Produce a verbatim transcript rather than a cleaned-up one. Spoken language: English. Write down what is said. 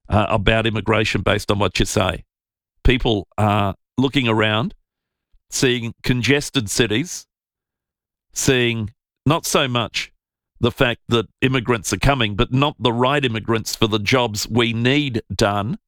uh, about immigration based on what you say. People are looking around, seeing congested cities, seeing not so much the fact that immigrants are coming, but not the right immigrants for the jobs we need done.